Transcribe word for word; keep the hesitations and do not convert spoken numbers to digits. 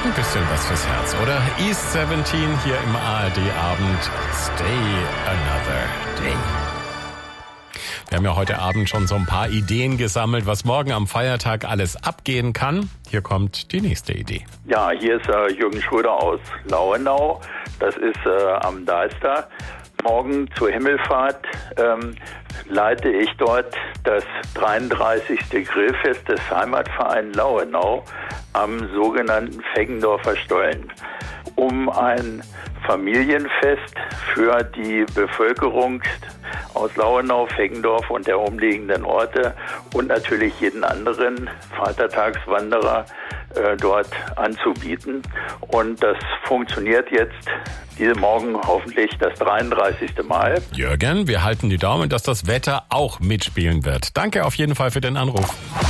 Ein bisschen was fürs Herz, oder? East siebzehn hier im A R D-Abend. Stay another day. Wir haben ja heute Abend schon so ein paar Ideen gesammelt, was morgen am Feiertag alles abgehen kann. Hier kommt die nächste Idee. Ja, hier ist äh, Jürgen Schröder aus Lauenau. Das ist äh, am Deister. Morgen zur Himmelfahrt ähm, leite ich dort das dreiunddreißigste Grillfest des Heimatvereins Lauenau am sogenannten Feggendorfer Stollen. Um ein Familienfest für die Bevölkerung aus Lauenau, Feggendorf und der umliegenden Orte und natürlich jeden anderen Vatertagswanderer äh, dort anzubieten. Und das funktioniert jetzt diese Morgen hoffentlich das dreiunddreißigste Mal. Jürgen, wir halten die Daumen, dass das Wetter auch mitspielen wird. Danke auf jeden Fall für den Anruf.